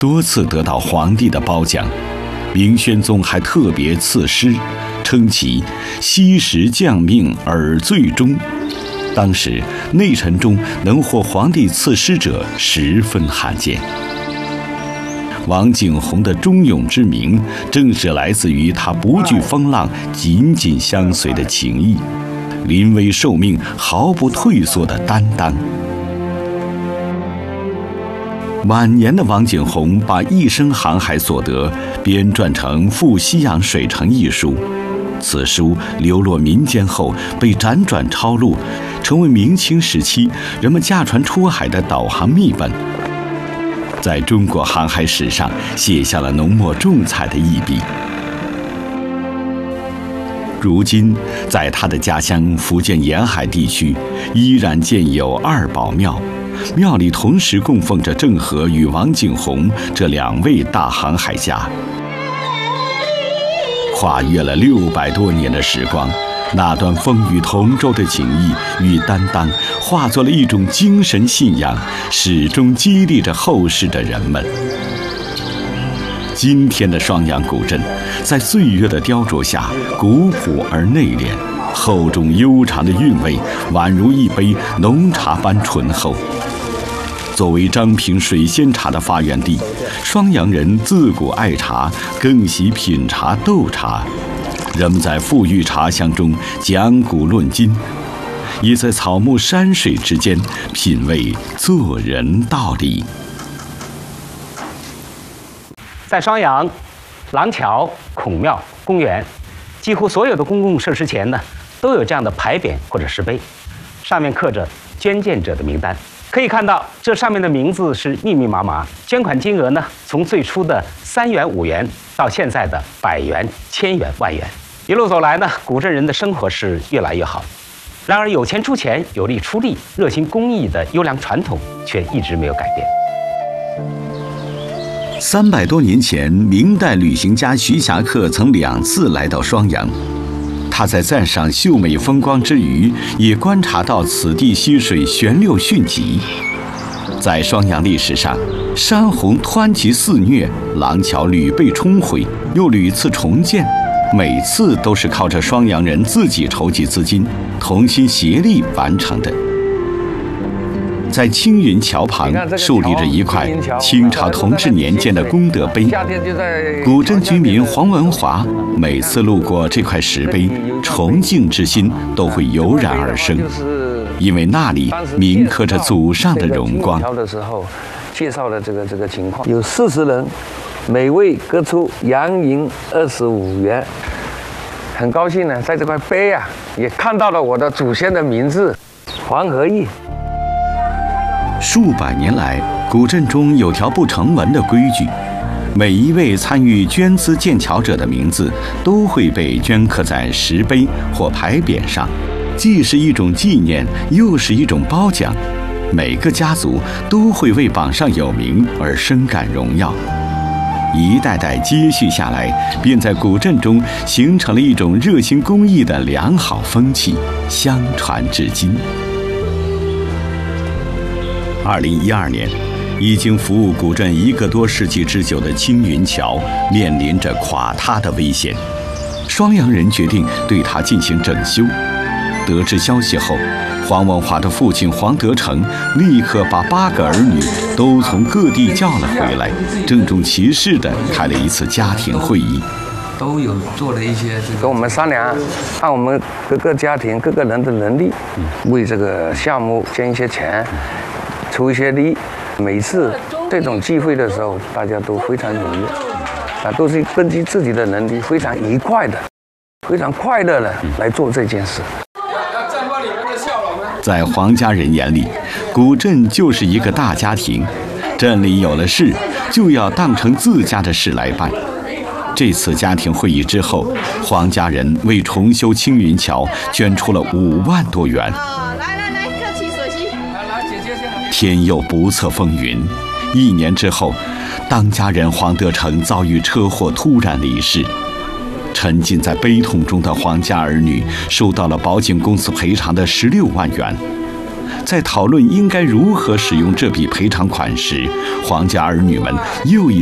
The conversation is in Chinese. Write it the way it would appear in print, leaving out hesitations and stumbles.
多次得到皇帝的褒奖。明宣宗还特别赐诗，称其惜时降命而最终。当时内臣中能获皇帝赐诗者十分罕见。王景洪的忠勇之名，正是来自于他不惧风浪、紧紧相随的情谊，临危受命毫不退缩的担当。晚年的王景洪把一生航海所得编撰成《赴西洋水城》一书，此书流落民间后被辗转抄录，成为明清时期人们驾船出海的导航秘本，在中国航海史上写下了浓墨重彩的一笔。如今，在他的家乡福建沿海地区，依然建有二宝庙，庙里同时供奉着郑和与王景洪这两位大航海家。跨越了600多年的时光，那段风雨同舟的情谊与担当，化作了一种精神信仰，始终激励着后世的人们。今天的双阳古镇，在岁月的雕琢下，古朴而内敛，厚重悠长的韵味，宛如一杯浓茶般醇厚。作为张平水仙茶的发源地，双阳人自古爱茶，更喜品茶斗茶。人们在馥郁茶香中讲古论今，也在草木山水之间品味做人道理。 在双阳，廊桥、孔庙、公园，几乎所有的公共设施前呢，都有这样的牌匾或者石碑，上面刻着捐献者的名单。可以看到，这上面的名字是密密麻麻，捐款金额呢，从最初的3元、5元，到现在的100元、1000元、10000元。一路走来呢，古镇人的生活是越来越好。然而，有钱出钱，有力出力，热心公益的优良传统却一直没有改变。 300多年前，明代旅行家徐霞客曾2次来到双阳。他在赞赏秀美风光之余，也观察到此地溪水旋流迅疾。在双阳历史上，山洪湍急肆虐，廊桥屡被冲毁，又屡次重建，每次都是靠着双阳人自己筹集资金，同心协力完成的。在青云桥旁竖立着一块清朝同治年间的功德碑，古镇居民黄文华每次路过这块石碑，崇敬之心都会油然而生，因为那里铭刻着祖上的荣光。 的时候介绍了这个情况，有40人，每位各出洋银25元。很高兴呢，在这块碑啊，也看到了我的祖先的名字黄和义。 数百年来，古镇中有条不成文的规矩，每一位参与捐资建桥者的名字都会被镌刻在石碑或牌匾上，既是一种纪念，又是一种褒奖。每个家族都会为榜上有名而深感荣耀。一代代接续下来，便在古镇中形成了一种热心公益的良好风气，相传至今。2012年，已经服务古镇1个多世纪之久的青云桥面临着垮塌的危险。双阳人决定对它进行整修。得知消息后，黄文华的父亲黄德成立刻把8个儿女都从各地叫了回来，郑重其事地开了一次家庭会议。 都有做了一些跟我们商量，按我们各个家庭各个人的能力，为这个项目捐一些钱，出一些力。每次这种聚会的时候，大家都非常踊跃，都是根据自己的能力，非常愉快的、非常快乐的来做这件事。 在黄家人眼里，古镇就是一个大家庭，镇里有了事，就要当成自家的事来办。这次家庭会议之后，黄家人为重修青云桥捐出了5万多元。天有不测风云，1年之后，当家人黄德成遭遇车祸突然离世。沉浸在悲痛中的黄家儿女收到了保险公司赔偿的16万元。 在讨论应该如何使用这笔赔偿款时，皇家儿女们又一